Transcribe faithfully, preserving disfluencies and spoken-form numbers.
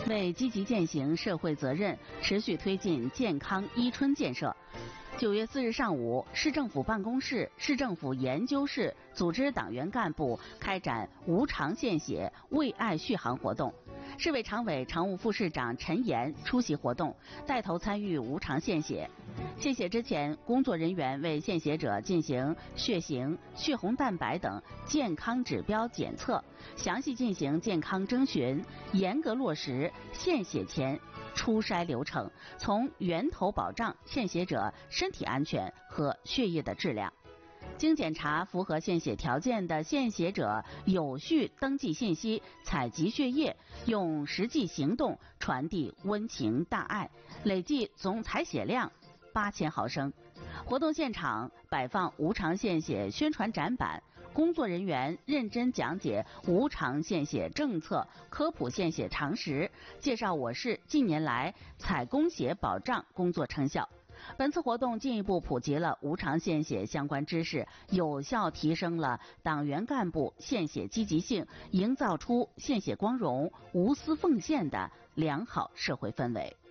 为积极践行社会责任，持续推进健康伊春建设。九月四日上午，市政府办公室、市政府研究室组织党员干部开展无偿献血为爱续航活动。市委常委、常务副市长陈岩出席活动，带头参与无偿献血。献血之前，工作人员为献血者进行血型、血红蛋白等健康指标检测，详细进行健康征询，严格落实献血前初筛流程，从源头保障献血者身体安全和血液的质量。经检查符合献血条件的献血者有序登记信息，采集血液，用实际行动传递温情大爱，累计总采血量八千毫升。活动现场摆放无偿献血宣传展板，工作人员认真讲解无偿献血政策，科普献血常识，介绍我市近年来采供血保障工作成效。本次活动进一步普及了无偿献血相关知识，有效提升了党员干部献血积极性，营造出献血光荣、无私奉献的良好社会氛围。